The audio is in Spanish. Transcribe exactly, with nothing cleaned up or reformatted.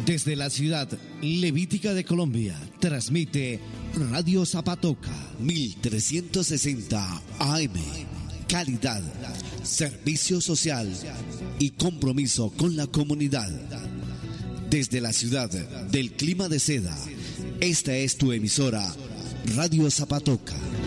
Desde la ciudad levítica de Colombia, transmite Radio Zapatoca mil trescientos sesenta A M. Calidad, servicio social y compromiso con la comunidad. Desde la ciudad del clima de seda, esta es tu emisora Radio Zapatoca.